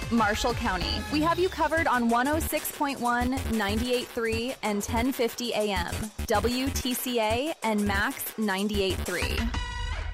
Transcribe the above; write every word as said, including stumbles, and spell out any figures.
Marshall County. We have you covered on one oh six point one, ninety-eight point three, and ten fifty A M, W T C A, and Max ninety-eight point three.